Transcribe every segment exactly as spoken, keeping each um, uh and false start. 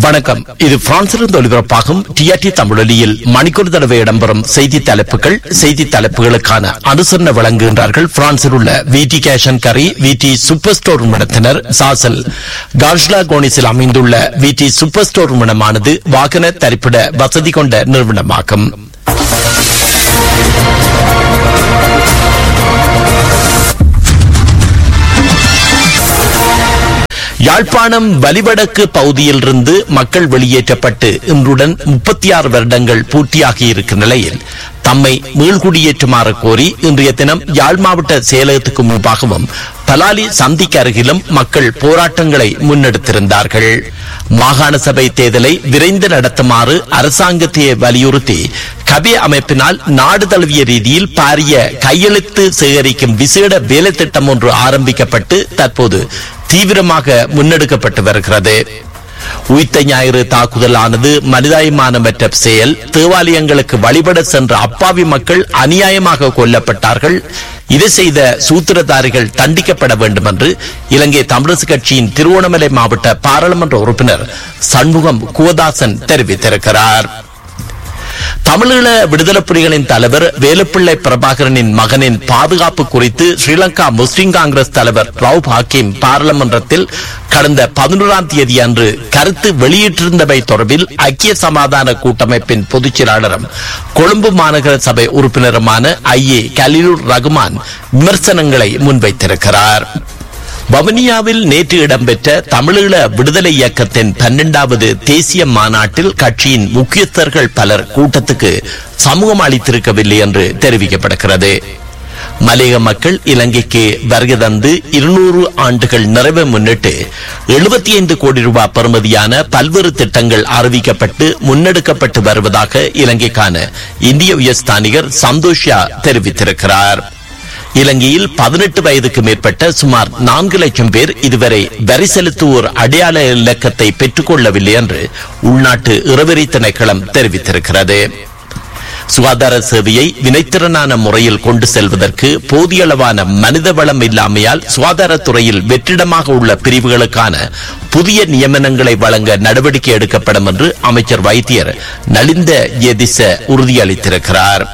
வணக்கம். இது பிரான்சிலிருந்து ஒலிபரப்பாகும் டிஆர்டி தமிழொலியில் மணிக்கூர் தடவை இடம்பெறும் செய்தி தலைப்புகள். செய்தி தலைப்புகளுக்கான அனுசரணை வழங்குகின்றார்கள் பிரான்சில் உள்ள விடி கேஷ் அண்ட் கரி விடி சூப்பர் ஸ்டோர் நிறுவனத்தினர். சாசல் கார்ஷ்லா கோனிஸில் அமைந்துள்ள விடி சூப்பர் ஸ்டோர் நிறுவனமானது வாகன தரிப்பிட வசதி கொண்ட நிறுவனமாகும். யாழ்ப்பாணம் வலிவடக்கு பகுதியிலிருந்து மக்கள் வெளியேற்றப்பட்டு இன்றுடன் முப்பத்தி ஆறு வருடங்கள் பூர்த்தியாகி இருக்கும் நிலையில் தம்மை மீள்குடியேற்றுமாறு கோரி இன்றைய தினம் யாழ் மாவட்ட செயலகத்துக்கு முன்பாகவும் பலாலி சந்திக்கு அருகிலும் மக்கள் போராட்டங்களை முன்னெடுத்திருந்தார்கள். மாகாண சபை தேர்தலை விரைந்து நடத்துமாறு அரசாங்கத்தை வலியுறுத்தி கபே அமைப்பினால் நாடு தழுவிய ரீதியில் பாரிய கையெழுத்து சேகரிக்கும் விசேட வேலை திட்டம் ஒன்று ஆரம்பிக்கப்பட்டு தற்போது தீவிரமாக முன்னெடுக்கப்பட்டு வருகிறது. உயிர்த்த ஞாயிறு தாக்குதலானது மனிதாயமானமற்ற செயல். தேவாலயங்களுக்கு வழிபட சென்ற அப்பாவி மக்கள் அநியாயமாக கொல்லப்பட்டார்கள். இதை செய்த சூத்திரதாரிகள் தண்டிக்கப்பட வேண்டும் என்று இலங்கை தமிழரசு கட்சியின் திருவோணமலை மாவட்ட பாராளுமன்ற உறுப்பினர் சண்முகம் குவதாசன் தெரிவித்திருக்கிறார். தமிழீழ விடுதலை புலிகளின் தலைவர் வேலுப்பிள்ளை பிரபாகரனின் மகனின் பாதுகாப்பு குறித்து ஸ்ரீலங்கா முஸ்லிம் காங்கிரஸ் தலைவர் ரவுப் ஹக்கீம் பாராளுமன்றத்தில் கடந்த பதினோராம் தேதி அன்று கருத்து வெளியிட்டிருந்தவை தொடர்பில் ஐக்கிய சமாதான கூட்டமைப்பின் பொதுச் செயலாளரும் கொழும்பு மாநகர சபை உறுப்பினருமான ஐ ஏ கலீலுர் ரகுமான் விமர்சனங்களை முன்வைத்திருக்கிறார். வவுனியாவில் நேற்று இடம்பெற்ற தமிழீழ விடுதலை இயக்கத்தின் பன்னெண்டாவது தேசிய மாநாட்டில் கட்சியின் முக்கியஸ்தர்கள் பலர் கூட்டத்துக்கு சமூகம் அளித்திருக்கவில்லை என்று தெரிவிக்கப்படுகிறது. மலையக மக்கள் இலங்கைக்கு வருகை தந்து இருநூறு ஆண்டுகள் நிறைவை முன்னிட்டு எழுபத்தி ஐந்து கோடி ரூபாய் பெறுமதியான பல்வேறு திட்டங்கள் அறிவிக்கப்பட்டு முன்னெடுக்கப்பட்டு வருவதாக இலங்கைக்கான இந்திய உயர்ஸ்தானிகர் சந்தோஷியா தெரிவித்திருக்கிறார். இலங்கையில் பதினெட்டு வயதுக்கு மேற்பட்ட சுமார் நான்கு லட்சம் பேர் இதுவரை வரி செலுத்துவோர் அடையாள இலக்கத்தை பெற்றுக் கொள்ளவில்லை என்று உள்நாட்டு இறவரி திணைக்களம் தெரிவித்திருக்கிறது. சுகாதார சேவையை வினைத்திறனான முறையில் கொண்டு செல்வதற்கு போதிய அளவான மனித வளம் இல்லாமையால் சுகாதாரத்துறையில் வெற்றிடமாக உள்ள பிரிவுகளுக்கான புதிய நியமனங்களை வழங்க நடவடிக்கை எடுக்கப்படும் என்று அமைச்சர் வைத்தியர் நலிந்த ஜேதிச உறுதியளித்திருக்கிறார்.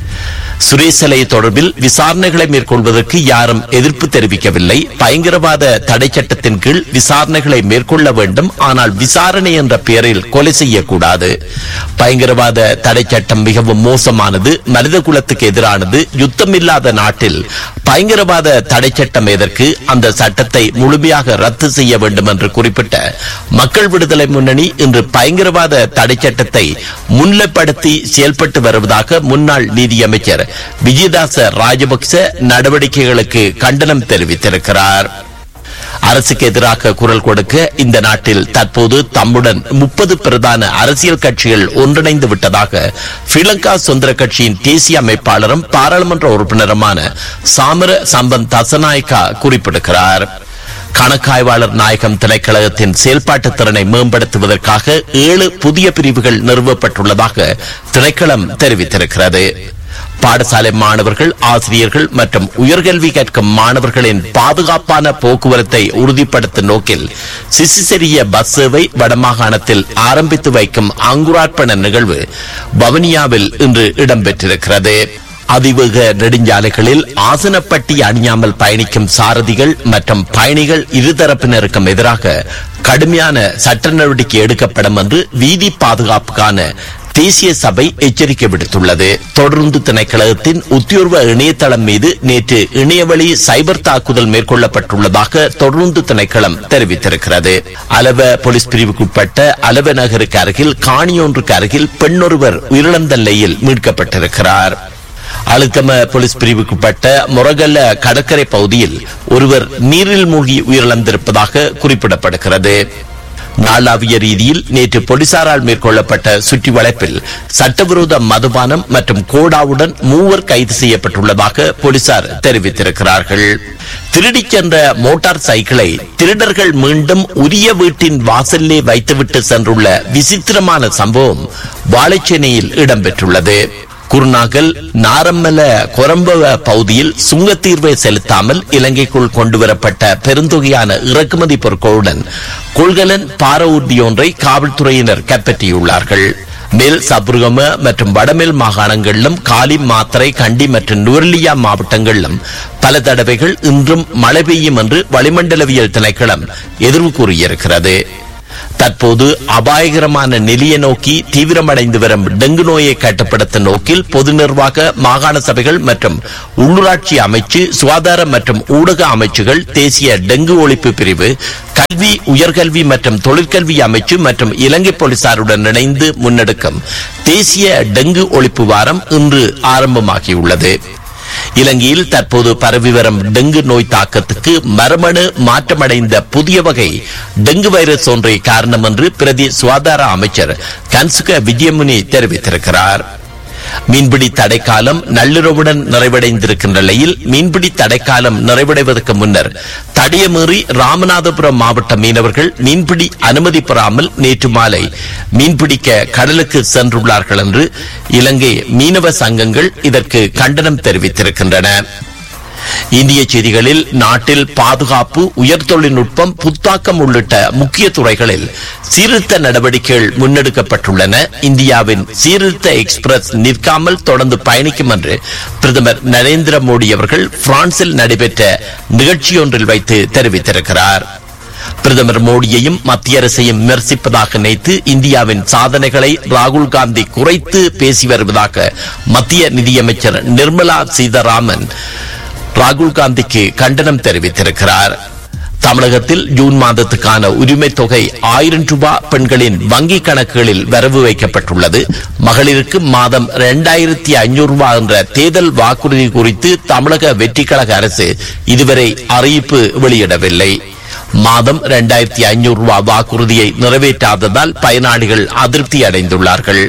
சுரேசலை தொடர்பில் விசாரணைகளை மேற்கொள்வதற்கு யாரும் எதிர்ப்பு தெரிவிக்கவில்லை. பயங்கரவாத தடை சட்டத்தின் கீழ் விசாரணைகளை மேற்கொள்ள வேண்டும், ஆனால் விசாரணை என்ற பெயரில் கொலை செய்யக்கூடாது. பயங்கரவாத தடை சட்டம் மிகவும் மோசமானது, மனித குலத்துக்கு எதிரானது. யுத்தமில்லாத நாட்டில் பயங்கரவாத தடை சட்டம் எதற்கு? அந்த சட்டத்தை முழுமையாக ரத்து செய்ய வேண்டும் என்று குறிப்பிட்ட மக்கள் விடுதலை முன்னணி இன்று பயங்கரவாத தடை சட்டத்தை முன்னிலைப்படுத்தி செயல்பட்டு வருவதாக முன்னாள் நீதியமைச்சர் விஜயதாச ராஜபக்ச நடவடிக்கைகளுக்கு கண்டனம் தெரிவித்திருக்கிறார். அரசுக்கு எதிராக குரல் கொடுக்க இந்த நாட்டில் தற்போது தம்முடன் முப்பது பிரதான அரசியல் கட்சிகள் ஒன்றிணைந்து விட்டதாக ஸ்ரீலங்கா சுதந்திர கட்சியின் தேசிய அமைப்பாளரும் பாராளுமன்ற உறுப்பினருமான சாமர சம்பந்த் தசநாயக்கா குறிப்பிடுகிறார். கணக்காய்வாளர் நாயகம் திணைக்களகத்தின் செயல்பாட்டு திறனை மேம்படுத்துவதற்காக ஏழு புதிய பிரிவுகள் நிறுவப்பட்டுள்ளதாக திணைக்களம் தெரிவித்திருக்கிறது. பாடசாலை மாணவர்கள், ஆசிரியர்கள் மற்றும் உயர்கல்வி கற்கும் மாணவர்களின் பாதுகாப்பான போக்குவரத்தை உறுதிப்படுத்தும் நோக்கில் சிசிசெரிய பஸ் சேவை வடமாகாணத்தில் ஆரம்பித்து வைக்கும் அங்குரார்ப்பண நிகழ்வு வவுனியாவில் இன்று இடம்பெற்றிருக்கிறது. அதிவேக நெடுஞ்சாலைகளில் ஆசனப்பட்டி அணியாமல் பயணிக்கும் சாரதிகள் மற்றும் பயணிகள் இருதரப்பினருக்கும் எதிராக கடுமையான சட்ட நடவடிக்கை எடுக்கப்படும் என்று வீதி பாதுகாப்புக்கான தேசிய சபை எச்சரிக்கை விடுத்துள்ளது. தொடர்ந்து திணைக்களத்தின் உத்தியோர்வ இணையதளம் மீது நேற்று இணையவழி சைபர் தாக்குதல் மேற்கொள்ளப்பட்டுள்ளதாக தொடர்ந்து திணைக்களம் தெரிவித்திருக்கிறது. அலவ போலீஸ் பிரிவுக்குட்பட்ட அலவ நகருக்கு அருகில் காணியொன்றுக்கு அருகில் பெண்ணொருவர் உயிரிழந்த நிலையில் மீட்கப்பட்டிருக்கிறார். அழுத்தம போலீஸ் பிரிவுக்குட்பட்ட மொரகல்ல கடற்கரை பகுதியில் ஒருவர் நீரில் மூழ்கி உயிரிழந்திருப்பதாக குறிப்பிடப்படுகிறது. நாளாவிய ரீதியில் நேற்று போலீசாரால் மேற்கொள்ளப்பட்ட சுற்றி வளைப்பில் சட்டவிரோத மதுபானம் மற்றும் கோடாவுடன் மூவர் கைது செய்யப்பட்டுள்ளதாக போலீசார் தெரிவித்திருக்கிறார்கள். திருடிச் சென்ற மோட்டார் சைக்கிளை திருடர்கள் மீண்டும் உரிய வீட்டின் வாசலிலே வைத்துவிட்டு சென்றுள்ள விசித்திரமான சம்பவம் வாழைச்சேனையில் இடம்பெற்றுள்ளது. குருநாகல் நாரம்மல கொரம்பவ பகுதியில் சுங்கத்தீர்வை செலுத்தாமல் இலங்கைக்குள் கொண்டுவரப்பட்ட பெருந்தொகையான இறக்குமதி பொருட்களுடன் கொள்கலன் பார ஊர்தி ஒன்றை காவல்துறையினர் கைப்பற்றியுள்ளார்கள். மேல் சபுர்கம மற்றும் வடமேல் மாகாணங்களிலும் காலி, மாத்தறை, கண்டி மற்றும் நுவர்லியா மாவட்டங்களிலும் பல தடவைகள் இன்றும் மழை பெய்யும் என்று வளிமண்டலவியல் திணைக்களம் எதிர்வு கூறியிருக்கிறது. தற்போது அபாயகரமான நிலையை நோக்கி தீவிரமடைந்து வரும் டெங்கு நோயை கட்டுப்படுத்தும் நோக்கில் பொது நிர்வாக, மாகாண சபைகள் மற்றும் உள்ளூராட்சி அமைச்சு, சுகாதார மற்றும் ஊடக அமைச்சுகள், தேசிய டெங்கு ஒழிப்பு பிரிவு, கல்வி, உயர்கல்வி மற்றும் தொழிற்கல்வி அமைச்சு மற்றும் இலங்கை போலீசாருடன் இணைந்து முன்னெடுக்கும் தேசிய டெங்கு ஒழிப்பு வாரம் இன்று ஆரம்பமாகியுள்ளது. இலங்கையில் தற்போது பரவி வரும் டெங்கு நோய் தாக்கத்துக்கு மரபணு மாற்றமடைந்த புதிய வகை டெங்கு வைரஸ் ஒன்றை காரணம் என்று பிரதி சுகாதார அமைச்சர் கன்சுக விஜயமுனி தெரிவித்திருக்கிறார். மீன்பிடி தடைக்காலம் நள்ளிரவுடன் நிறைவடைந்திருக்கின்ற நிலையில் மீன்பிடி தடைக்காலம் நிறைவடைவதற்கு முன்னர் தடையமீறி ராமநாதபுரம் மாவட்ட மீனவர்கள் மீன்பிடி அனுமதி பெறாமல் நேற்று மாலை மீன்பிடிக்க கடலுக்கு சென்றுள்ளார்கள் என்று இலங்கை மீனவ சங்கங்கள் இதற்கு கண்டனம் தெரிவித்திருக்கின்றன. இந்திய செய்திகளில் நாட்டில் பாதுகாப்பு, உயர் தொழில்நுட்பம், புத்தாக்கம் உள்ளிட்ட முக்கிய துறைகளில் சீர்திருத்த நடவடிக்கைகள் முன்னெடுக்கப்பட்டுள்ளன. இந்தியாவின் சீர்திருத்த எக்ஸ்பிரஸ் நிற்காமல் தொடர்ந்து பயணிக்கும் என்று பிரதமர் நரேந்திர மோடி அவர்கள் பிரான்சில் நடைபெற்ற நிகழ்ச்சியொன்றில் வைத்து தெரிவித்திருக்கிறார். பிரதமர் மோடியையும் மத்திய அரசையும் விமர்சிப்பதாக நினைத்து இந்தியாவின் சாதனைகளை ராகுல் காந்தி குறைத்து பேசி வருவதாக மத்திய நிதியமைச்சர் நிர்மலா சீதாராமன் ராகுல் காந்திக்கு கண்டனம் தெரிவித்திருக்கிறார். தமிழகத்தில் ஜூன் மாதத்துக்கான உரிமை தொகை ஆயிரம் ரூபாய் பெண்களின் வங்கி கணக்குகளில் வரவு வைக்கப்பட்டுள்ளது. மகளிருக்கு மாதம் இரண்டாயிரத்தி ஐநூறு ரூபாய் என்ற தேர்தல் வாக்குறுதி குறித்து தமிழக வெற்றிக் கழக அரசு இதுவரை அறிவிப்பு வெளியிடவில்லை. மாதம் இரண்டாயிரத்தி ஐநூறு ரூபாய் வாக்குறுதியை நிறைவேற்றாததால் பயனாளிகள் அதிருப்தி அடைந்துள்ளார்கள்.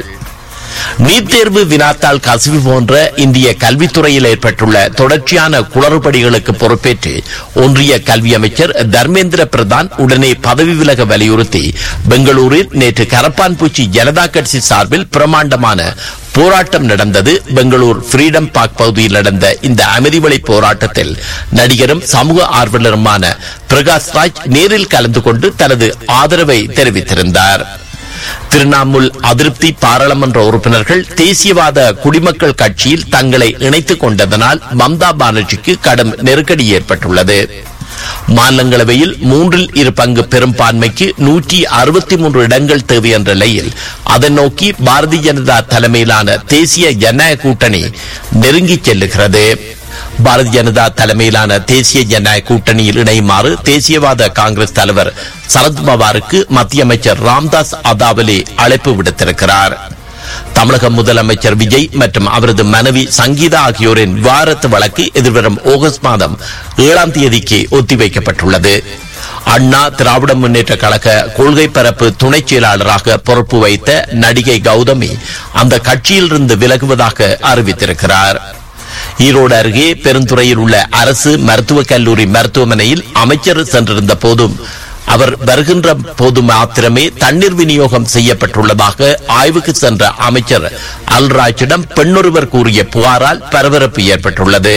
நீட் தேர்வு வினாத்தாள் கசிவு போன்ற இந்திய கல்வித்துறையில் ஏற்பட்டுள்ள தொடர்ச்சியான குளறுபடிகளுக்கு பொறுப்பேற்று ஒன்றிய கல்வி அமைச்சர் தர்மேந்திர பிரதான் உடனே பதவி விலக வலியுறுத்தி பெங்களூரில் நேற்று கரப்பான்பூச்சி ஜனதா கட்சி சார்பில் பிரமாண்டமான போராட்டம் நடந்தது. பெங்களூர் ஃப்ரீடம் பார்க் பகுதியில் நடந்த இந்த அமைதி வழி போராட்டத்தில் நடிகரும் சமூக ஆர்வலருமான பிரகாஷ் ராஜ் நேரில் கலந்து கொண்டு தனது ஆதரவை தெரிவித்திருந்தார். திரிணாமுல் அதிருப்தி பாராளுமன்ற உறுப்பினர்கள் தேசியவாத குடிமக்கள் கட்சியில் தங்களை இணைத்துக் கொண்டதனால் மம்தா பானர்ஜிக்கு கடும் நெருக்கடி ஏற்பட்டுள்ளது. மாநிலங்களவையில் மூன்றில் இரு பங்கு பெரும்பான்மைக்கு நூற்றி அறுபத்தி மூன்று இடங்கள் தேவை என்ற நிலையில் அதை நோக்கி பாரதிய ஜனதா தலைமையிலான தேசிய ஜனநாயக கூட்டணி நெருங்கி செல்லுகிறது. பாரதிய ஜனதா தலைமையிலான தேசிய ஜனநாயக கூட்டணியில் இணையுமாறு தேசியவாத காங்கிரஸ் தலைவர் சரத்பவாருக்கு மத்திய அமைச்சர் ராம்தாஸ் அதாவலே அழைப்பு விடுத்திருக்கிறார். தமிழக முதலமைச்சர் விஜய் மற்றும் அவரது மனைவி சங்கீதா ஆகியோரின் விவாகரத்து வழக்கு எதிர்வரும் ஆகஸ்ட் மாதம் ஏழாம் தேதிக்கு ஒத்திவைக்கப்பட்டுள்ளது. அண்ணா திராவிட முன்னேற்ற கழக கொள்கை பரப்பு துணை செயலாளராக பொறுப்பு வைத்த நடிகை கௌதமி அந்த கட்சியிலிருந்து விலகுவதாக அறிவித்திருக்கிறார். ஈரோடு அருகே பெருந்துறையில் உள்ள அரசு மருத்துவக் கல்லூரி மருத்துவமனையில் அமைச்சர் சென்றிருந்த போதும் அவர் வருகின்ற போது மாத்திரமே தண்ணீர் விநியோகம் செய்யப்பட்டுள்ளதாக ஆய்வுக்கு சென்ற அமைச்சர் அல்ராஜிடம் பெண்ணொருவர் கூறிய புகாரால் பரபரப்பு ஏற்பட்டுள்ளது.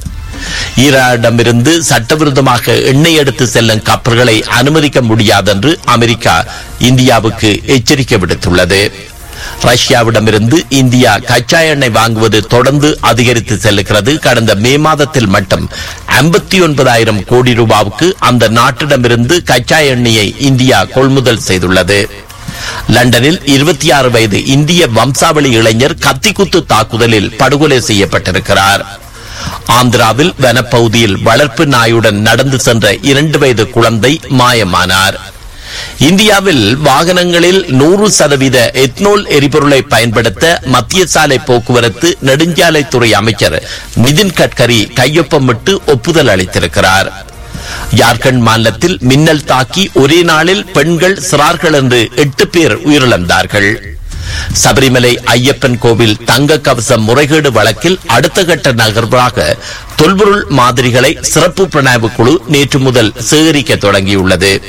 ஈரானிடமிருந்து சட்டவிரோதமாக எண்ணெய் எடுத்து செல்லும் கப்பல்களை அனுமதிக்க முடியாது என்று அமெரிக்கா இந்தியாவுக்கு எச்சரிக்கை விடுத்துள்ளது. ரஷ்யாவிடமிருந்து இந்தியா கச்சா எண்ணெய் வாங்குவது தொடர்ந்து அதிகரித்து செல்லுகிறது. கடந்த மே மாதத்தில் மட்டும் ஐம்பத்தி ஒன்பதாயிரம் கோடி ரூபாவுக்கு அந்த நாட்டிடமிருந்து கச்சா எண்ணெயை இந்தியா கொள்முதல் செய்துள்ளது. லண்டனில் இருபத்தி ஆறு வயது இந்திய வம்சாவளி இளைஞர் கத்திக்குத்து தாக்குதலில் படுகொலை செய்யப்பட்டிருக்கிறார். ஆந்திராவில் வனப்பகுதியில் வளர்ப்பு நாயுடன் நடந்து சென்ற இரண்டு வயது குழந்தை மாயமானார். இந்தியாவில் வாகனங்களில் நூறு சதவீத எத்னோல் எரிபொருளை பயன்படுத்த மத்திய சாலை போக்குவரத்து நெடுஞ்சாலைத்துறை அமைச்சர் நிதின் கட்கரி கையொப்பமிட்டு ஒப்புதல் அளித்திருக்கிறார். ஜார்க்கண்ட் மாநிலத்தில் மின்னல் தாக்கி ஒரே நாளில் பெண்கள் சிறார்கள் என்று எட்டு பேர் உயிரிழந்தார்கள். சபரிமலை ஐயப்பன் கோவில் தங்க கவசம் முறைகேடு வழக்கில் அடுத்த கட்ட நகர்வாக தொல்பொருள் மாதிரிகளை சிறப்பு புலனாய்வு குழு நேற்று முதல் சேகரிக்க தொடங்கியுள்ளது.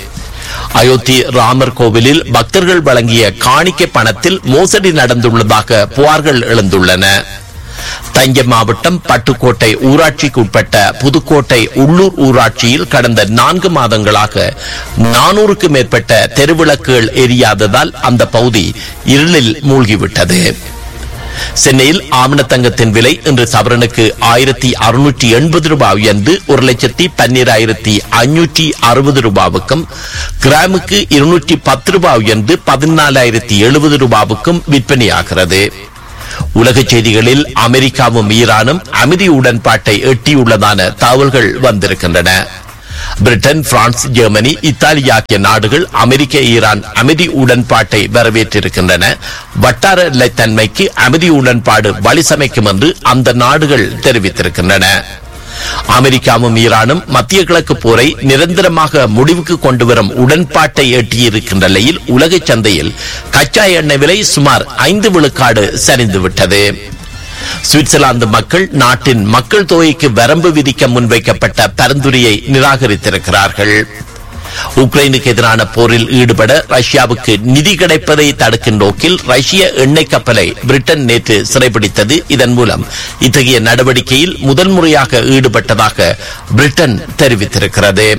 அயோத்தி ராமர் கோவிலில் பக்தர்கள் வழங்கிய காணிக்கை பணத்தில் மோசடி நடந்துள்ளதாக புகார்கள் எழுந்துள்ளன. தஞ்சை மாவட்டம் பட்டுக்கோட்டை ஊராட்சிக்கு உட்பட்ட புதுக்கோட்டை உள்ளூர் ஊராட்சியில் கடந்த நான்கு மாதங்களாக நானூறுக்கும் மேற்பட்ட தெருவிளக்குகள் எரியாததால் அந்த பகுதி இருளில் மூழ்கிவிட்டது. சென்னையில் ஆவணத்தங்கத்தின் விலை இன்று சவரனுக்கு ஆயிரத்தி அறுநூற்றி எண்பது ரூபாய் உயர்ந்து ஒரு லட்சத்தி பன்னிராயிரத்தி ஐநூற்றி அறுபது ரூபாவுக்கும், கிராமுக்கு இருநூற்றி பத்து ரூபாய் உயர்ந்து பதினாலாயிரத்தி எழுபது ரூபாவுக்கும் விற்பனையாகிறது. உலக செய்திகளில் அமெரிக்காவும் ஈரானும் அமைதி உடன்பாட்டை எட்டியுள்ளதான தகவல்கள் வந்திருக்கின்றன. பிரிட்டன், பிரான்ஸ், ஜெர்மனி, இத்தாலி ஆகிய நாடுகள் அமெரிக்க ஈரான் அமைதி உடன்பாட்டை வரவேற்றிருக்கின்றன. வட்டார நிலைத்தன்மைக்கு அமைதி உடன்பாடு வழிசமைக்கும் என்று அந்த நாடுகள் தெரிவித்திருக்கின்றன. அமெரிக்காவும் ஈரானும் மத்திய கிழக்கு போரை நிரந்தரமாக முடிவுக்கு கொண்டு வரும் உடன்பாட்டை எட்டியிருக்கின்ற நிலையில் உலக சந்தையில் கச்சா எண்ணெய் விலை சுமார் ஐந்து விழுக்காடு சரிந்துவிட்டது. சுவிட்சர்லாந்து மக்கள் நாட்டின் மக்கள் தொகைக்கு வரம்பு விதிக்க முன்வைக்கப்பட்ட பரிந்துரையை நிராகரித்திருக்கிறார்கள். உக்ரைனுக்கு எதிரான போரில் ஈடுபட ரஷ்யாவுக்கு நிதி கிடைப்பதை தடுக்கும் நோக்கில் ரஷ்ய எண்ணெய் கப்பலை பிரிட்டன் நேற்று சிறைபிடித்தது. இதன் மூலம் இத்தகைய நடவடிக்கையில் முதல் முறையாக ஈடுபட்டதாக பிரிட்டன் தெரிவித்திருக்கிறது.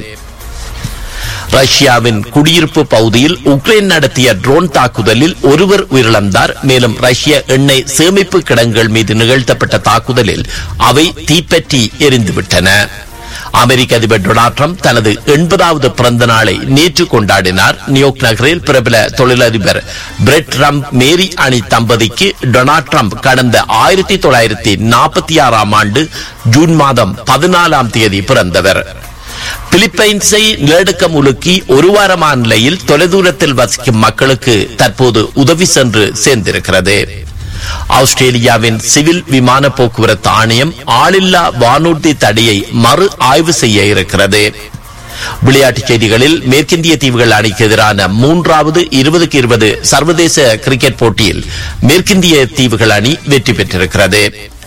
ரஷ்யாவின் குடியிருப்பு பகுதியில் உக்ரைன் நடத்திய ட்ரோன் தாக்குதலில் ஒருவர் உயிரிழந்தார். மேலும் ரஷ்ய எண்ணெய் சேமிப்பு கிடங்குகள் மீது நிகழ்த்தப்பட்ட தாக்குதலில் அவை தீப்பற்றி எரிந்துவிட்டன. அமெரிக்க அதிபர் டொனால்ட் ட்ரம்ப் தனது எண்பதாவது பிறந்த நாளை நேற்று கொண்டாடினார். நியூயார்க் நகரில் பிரபல தொழிலதிபர் பிரெட் ட்ரம்ப் மேரி அணி தம்பதிக்கு டொனால்ட் ட்ரம்ப் கடந்த ஆயிரத்தி தொள்ளாயிரத்தி நாற்பத்தி ஆறாம் ஆண்டு ஜூன் மாதம் பதினாலாம் தேதி பிறந்தவர். பிலிப்பைன்ஸை நிலநடுக்கம் உலுக்கி ஒரு வாரமான நிலையில் தொலைதூரத்தில் வசிக்கும் மக்களுக்கு தற்போது உதவி சென்று சேர்ந்திருக்கிறது. ஆஸ்திரேலியாவின் சிவில் விமான போக்குவரத்து ஆணையம் ஆளில்லா வானூர்தி தடையை மறு ஆய்வு செய்ய இருக்கிறது. விளையாட்டுச் செய்திகளில் மேற்கிந்திய தீவுகள் அணிக்கு எதிரான மூன்றாவது இருபதுக்கு இருபது சர்வதேச கிரிக்கெட் போட்டியில் மேற்கிந்திய தீவுகள் அணி வெற்றி பெற்றிருக்கிறது.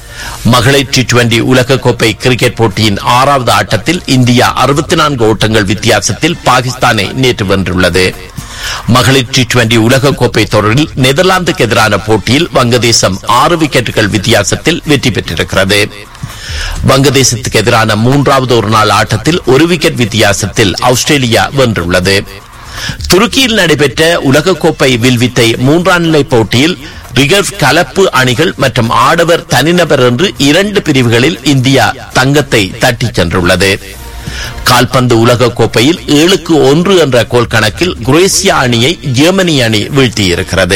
மகளிர் டி டுவெண்டி உலகக்கோப்பை கிரிக்கெட் போட்டியின் ஆறாவது ஆட்டத்தில் இந்தியா அறுபத்தி நான்கு ஓட்டங்கள் வித்தியாசத்தில் பாகிஸ்தானை நேற்று வென்றுள்ளது. மகளிர் டி டுவெண்டி உலகக்கோப்பை தொடரில் நெதர்லாந்துக்கு எதிரான போட்டியில் வங்கதேசம் ஆறு விக்கெட்டுகள் வித்தியாசத்தில் வெற்றி பெற்றிருக்கிறது. வங்கதேசத்துக்கு எதிரான மூன்றாவது ஒரு நாள் ஆட்டத்தில் ஒரு விக்கெட் வித்தியாசத்தில் ஆஸ்திரேலியா வென்றுள்ளது. துருக்கியில் நடைபெற்ற உலகக்கோப்பை வில்வித்தை மூன்றாம் நிலை போட்டியில் ரிகர்வ் கலப்பு அணிகள் மற்றும் ஆடவர் தனிநபர் என்று இரண்டு பிரிவுகளில் இந்தியா தங்கத்தை தட்டிச் சென்றுள்ளது. கால்பந்து உலக கோப்பையில் ஏழுக்கு ஒன்று என்ற கோல் கணக்கில் குரேசியா அணியை ஜெர்மனி அணி வீழ்த்தியிருக்கிறது.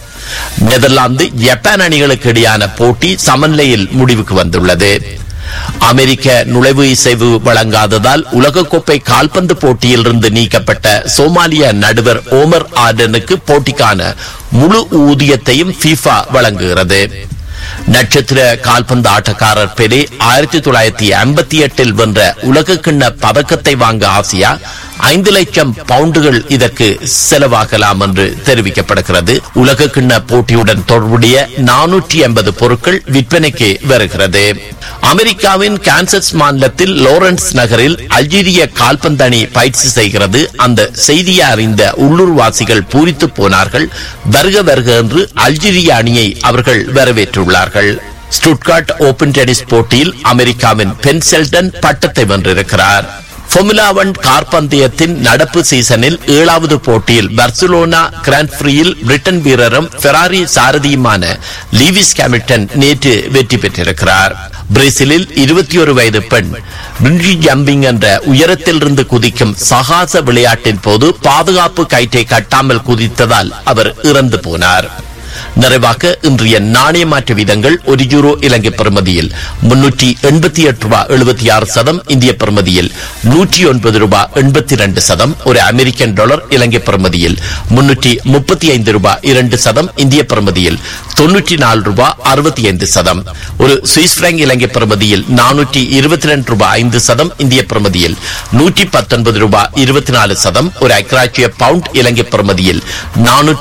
நெதர்லாந்து ஜப்பான் அணிகளுக்கு இடையான போட்டி சமநிலையில் முடிவுக்கு வந்துள்ளது. அமெரிக்க நுழைவு இசைவு வழங்காததால் உலகக்கோப்பை கால்பந்து போட்டியில் இருந்து நீக்கப்பட்ட சோமாலிய நடுவர் ஓமர் ஆர்டனுக்கு போட்டிக்கான முழு ஊதியத்தையும் ஃபீஃபா வழங்குகிறது. நட்சத்திர கால்பந்து ஆட்டக்காரர் பெலே ஆயிரத்தி தொள்ளாயிரத்தி ஐம்பத்தி எட்டில் வென்ற உலக கிண்ண பதக்கத்தை வாங்க ஆசியா ஐந்து லட்சம் பவுண்டுகள் இதற்கு செலவாகலாம் என்று தெரிவிக்கப்படுகிறது. உலக கிண்ண போட்டியுடன் தொடர்புடைய நானூற்றி ஐம்பது பொருட்கள் விற்பனைக்கு வருகிறது. அமெரிக்காவின் கான்சஸ் மாநிலத்தில் லாரன்ஸ் நகரில் அல்ஜீரிய கால்பந்து அணி பயிற்சி செய்கிறது. அந்த செய்தியை அறிந்த உள்ளூர்வாசிகள் பூரித்து போனார்கள். வருக வருக என்று அல்ஜீரிய அணியை அவர்கள் வரவேற்றுள்ளார்கள். ஸ்டுட்கார்ட் ஓபன் டென்னிஸ் போட்டியில் அமெரிக்காவின் பென் ஷெல்டன் பட்டத்தை வென்றிருக்கிறார். ஃபார்முலா ஒன் கார் பந்தயத்தின் நடப்பு சீசனில் ஏழாவது போட்டியில் பார்சிலோனா கிராண்ட் பிரியில் பிரிட்டன் வீரரும் ஃபெராரி சாரதியுமான லீவிஸ் ஹாமில்டன் நேற்று வெற்றி பெற்றிருக்கிறார். பிரேசிலில் இருபத்தி ஒரு வயது பெண் பிரிஞ்சி ஜம்பிங் என்ற உயரத்தில் இருந்து குதிக்கும் சாகச விளையாட்டின் போது பாதுகாப்பு கயிற்றை கட்டாமல் குதித்ததால் அவர் இறந்து போனார். நிறைவாக இன்றைய நாணய மாற்று வீதங்கள் ஒரு யூரோ இலங்கை பெறுமதியில் முன்னூற்றி எண்பத்தி எட்டு ரூபாய் எழுபத்தி ஆறு சதம், இந்திய பெறுமதியில் நூற்றி ஒன்பது ரூபாய் எண்பத்தி இரண்டு சதம். ஒரு அமெரிக்கன் டாலர் இலங்கை பெறுமதியில் முன்னூற்றி முப்பத்தி ஐந்து ரூபாய் இரண்டு சதம், இந்திய பெறுமதியில் தொன்னூற்றி நாலு ரூபாய் அறுபத்தி ஐந்து சதம். ஒரு சுவிஸ் பிராங்க் இலங்கை பெறுமதியில் நானூற்றி இருபத்தி இரண்டு ரூபாய் ஐந்து சதம், இந்திய பெறுமதியில் நூற்றி பத்தொன்பது ரூபாய் இருபத்தி நாலு சதம். ஒரு ஐக்கிராச்சிய பவுண்ட் இலங்கை பெறுமதியில் நானூற்றி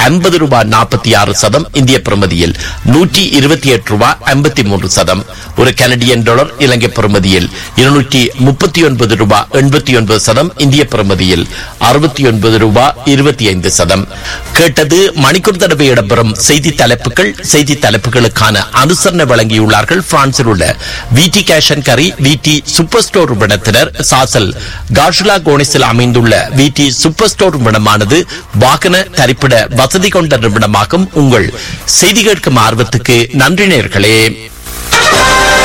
ஐம்பது ரூபாய் நாற்பத்தி ஆறு சதம் இந்திய பெறுமதியில் நூற்றி இருபத்தி எட்டு ரூபாய் ஐம்பத்தி மூன்று சதம். ஒரு கனடியன் டாலர் இலங்கை பெறுமதியில் இருநூற்றி முப்பத்தி ஒன்பது ரூபாய் எண்பத்தி ஒன்பது சதம் இந்திய பெறுமதியில் அறுபத்தி ஒன்பது ரூபாய் இருபத்தி ஐந்து சதம். கேட்டது மணிக்கூர் தடவை இடம்பெறும் செய்தி தலைப்புகள். செய்தி தலைப்புகளுக்கான அனுசரணை வழங்கியுள்ளார்கள் பிரான்சில் உள்ள விடி கேஷ் அண்ட் கரி விடி சூப்பர் ஸ்டோர் நிறுவனத்தினர். சாசல் கார்ஷுலா கோனிஸில் அமைந்துள்ள விடி சூப்பர் ஸ்டோர் நிறுவனமானது வாகன தரிப்பிட வசதி கொண்ட நிறுவனமாகும். உங்கள் செய்தி கேட்கும் ஆர்வத்துக்கு நன்றி நேயர்களே.